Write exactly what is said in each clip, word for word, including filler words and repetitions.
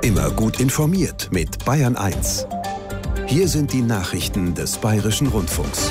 Immer gut informiert mit Bayern eins. Hier sind die Nachrichten des Bayerischen Rundfunks.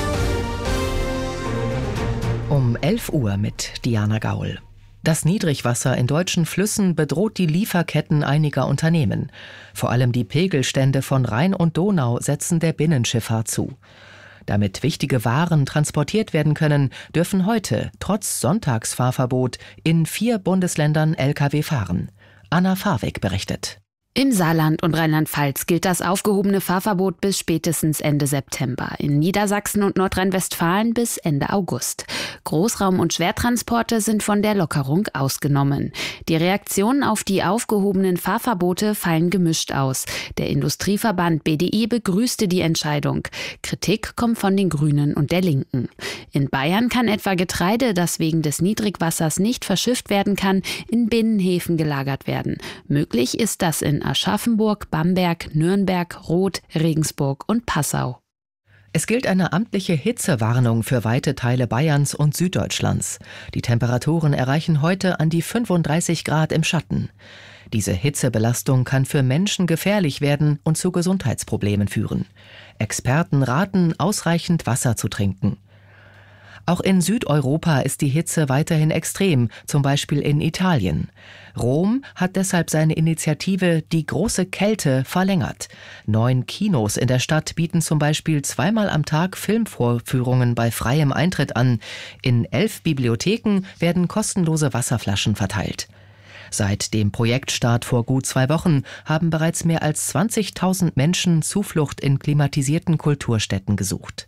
Um elf Uhr mit Diana Gaul. Das Niedrigwasser in deutschen Flüssen bedroht die Lieferketten einiger Unternehmen. Vor allem die Pegelstände von Rhein und Donau setzen der Binnenschifffahrt zu. Damit wichtige Waren transportiert werden können, dürfen heute, trotz Sonntagsfahrverbot, in vier Bundesländern L K W fahren. Anna Fahrweg berichtet. Im Saarland und Rheinland-Pfalz gilt das aufgehobene Fahrverbot bis spätestens Ende September, in Niedersachsen und Nordrhein-Westfalen bis Ende August. Großraum- und Schwertransporte sind von der Lockerung ausgenommen. Die Reaktionen auf die aufgehobenen Fahrverbote fallen gemischt aus. Der Industrieverband B D I begrüßte die Entscheidung. Kritik kommt von den Grünen und der Linken. In Bayern kann etwa Getreide, das wegen des Niedrigwassers nicht verschifft werden kann, in Binnenhäfen gelagert werden. Möglich ist das in Aschaffenburg, Bamberg, Nürnberg, Roth, Regensburg und Passau. Es gilt eine amtliche Hitzewarnung für weite Teile Bayerns und Süddeutschlands. Die Temperaturen erreichen heute an die fünfunddreißig Grad im Schatten. Diese Hitzebelastung kann für Menschen gefährlich werden und zu Gesundheitsproblemen führen. Experten raten, ausreichend Wasser zu trinken. Auch in Südeuropa ist die Hitze weiterhin extrem, zum Beispiel in Italien. Rom hat deshalb seine Initiative Die große Kälte verlängert. Neun Kinos in der Stadt bieten zum Beispiel zweimal am Tag Filmvorführungen bei freiem Eintritt an. In elf Bibliotheken werden kostenlose Wasserflaschen verteilt. Seit dem Projektstart vor gut zwei Wochen haben bereits mehr als zwanzigtausend Menschen Zuflucht in klimatisierten Kulturstätten gesucht.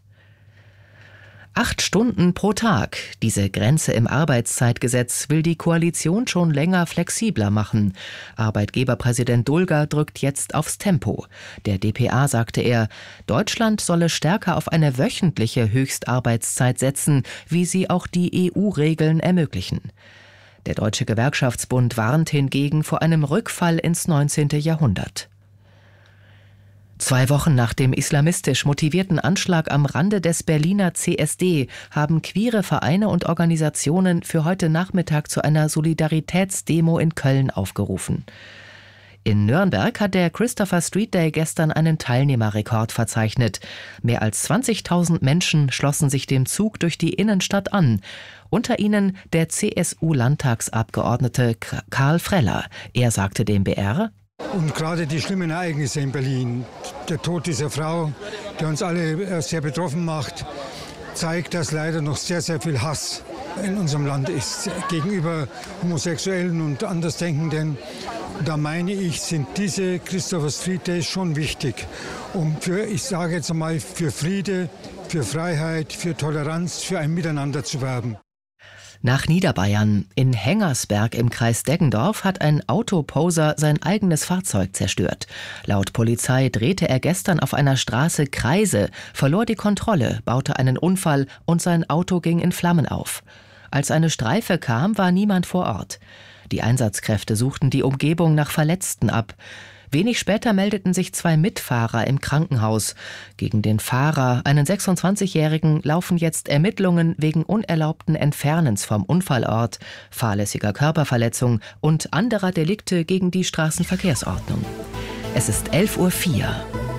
Acht Stunden pro Tag. Diese Grenze im Arbeitszeitgesetz will die Koalition schon länger flexibler machen. Arbeitgeberpräsident Dulger drückt jetzt aufs Tempo. Der d p a sagte er, Deutschland solle stärker auf eine wöchentliche Höchstarbeitszeit setzen, wie sie auch die E U-Regeln ermöglichen. Der Deutsche Gewerkschaftsbund warnt hingegen vor einem Rückfall ins neunzehnte Jahrhundert. Zwei Wochen nach dem islamistisch motivierten Anschlag am Rande des Berliner C S D haben queere Vereine und Organisationen für heute Nachmittag zu einer Solidaritätsdemo in Köln aufgerufen. In Nürnberg hat der Christopher Street Day gestern einen Teilnehmerrekord verzeichnet. Mehr als zwanzigtausend Menschen schlossen sich dem Zug durch die Innenstadt an. Unter ihnen der C S U-Landtagsabgeordnete Karl Freller. Er sagte dem B R: Und gerade die schlimmen Ereignisse in Berlin, der Tod dieser Frau, der uns alle sehr betroffen macht, zeigt, dass leider noch sehr, sehr viel Hass in unserem Land ist gegenüber Homosexuellen und Andersdenkenden. Da meine ich, sind diese Christopher Street Days schon wichtig, um für, ich sage jetzt einmal, für Friede, für Freiheit, für Toleranz, für ein Miteinander zu werben. Nach Niederbayern. In Hengersberg im Kreis Deggendorf hat ein Autoposer sein eigenes Fahrzeug zerstört. Laut Polizei drehte er gestern auf einer Straße Kreise, verlor die Kontrolle, baute einen Unfall und sein Auto ging in Flammen auf. Als eine Streife kam, war niemand vor Ort. Die Einsatzkräfte suchten die Umgebung nach Verletzten ab. Wenig später meldeten sich zwei Mitfahrer im Krankenhaus. Gegen den Fahrer, einen sechsundzwanzigjährigen, laufen jetzt Ermittlungen wegen unerlaubten Entfernens vom Unfallort, fahrlässiger Körperverletzung und anderer Delikte gegen die Straßenverkehrsordnung. Es ist elf Uhr vier.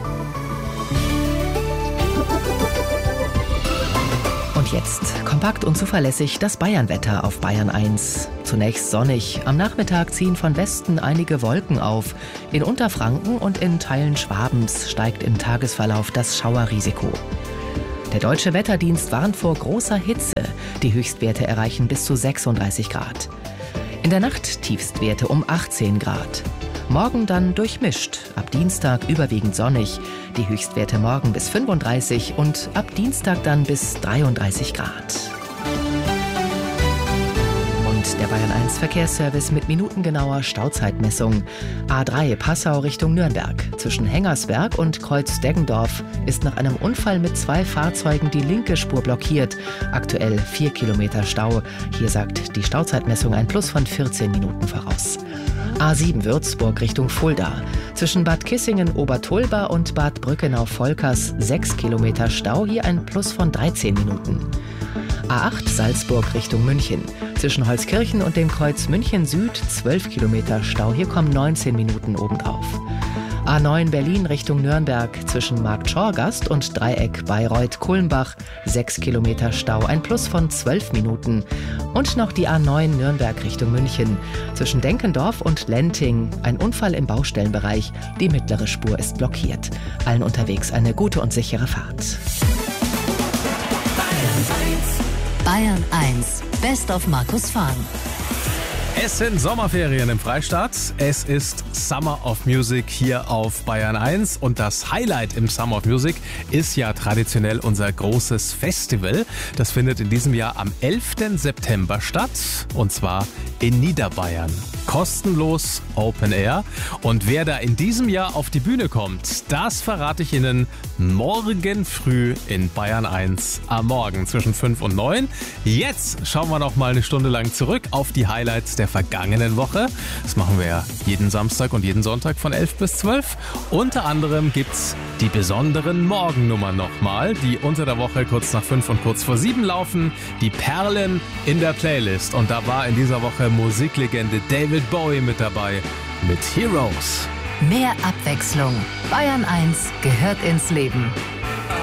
Und jetzt kompakt und zuverlässig das Bayernwetter auf Bayern eins. Zunächst sonnig. Am Nachmittag ziehen von Westen einige Wolken auf. In Unterfranken und in Teilen Schwabens steigt im Tagesverlauf das Schauerrisiko. Der Deutsche Wetterdienst warnt vor großer Hitze. Die Höchstwerte erreichen bis zu sechsunddreißig Grad. In der Nacht Tiefstwerte um achtzehn Grad. Morgen dann durchmischt. Ab Dienstag überwiegend sonnig. Die Höchstwerte morgen bis fünfunddreißig und ab Dienstag dann bis dreiunddreißig Grad. Und der Bayern eins Verkehrsservice mit minutengenauer Stauzeitmessung. A drei Passau Richtung Nürnberg. Zwischen Hengersberg und Kreuz Deggendorf ist nach einem Unfall mit zwei Fahrzeugen die linke Spur blockiert. Aktuell vier Kilometer Stau. Hier sagt die Stauzeitmessung ein Plus von vierzehn Minuten voraus. A sieben Würzburg Richtung Fulda. Zwischen Bad Kissingen-Obertulba und Bad Brückenau-Volkers sechs Kilometer Stau, hier ein Plus von dreizehn Minuten. A acht Salzburg Richtung München. Zwischen Holzkirchen und dem Kreuz München Süd zwölf Kilometer Stau. Hier kommen neunzehn Minuten obendrauf. A neun Berlin Richtung Nürnberg zwischen Marktschorgast und Dreieck Bayreuth-Kulmbach sechs Kilometer Stau, ein Plus von zwölf Minuten. Und noch die A neun Nürnberg Richtung München zwischen Denkendorf und Lenting. Ein Unfall im Baustellenbereich. Die mittlere Spur ist blockiert. Allen unterwegs eine gute und sichere Fahrt. Bayern eins, Best of Markus Fahn. Es sind Sommerferien im Freistaat. Es ist Summer of Music hier auf Bayern eins. Und das Highlight im Summer of Music ist ja traditionell unser großes Festival. Das findet in diesem Jahr am elften September statt. Und zwar in Niederbayern. Kostenlos Open Air. Und wer da in diesem Jahr auf die Bühne kommt, das verrate ich Ihnen morgen früh in Bayern eins am Morgen zwischen fünf und neun. Jetzt schauen wir noch mal eine Stunde lang zurück auf die Highlights der vergangenen Woche. Das machen wir ja jeden Samstag und jeden Sonntag von elf bis zwölf. Unter anderem gibt's die besonderen Morgennummern nochmal, die unter der Woche kurz nach fünf und kurz vor sieben laufen. Die Perlen in der Playlist. Und da war in dieser Woche Musiklegende David Bowie mit dabei mit Heroes. Mehr Abwechslung. Bayern eins gehört ins Leben.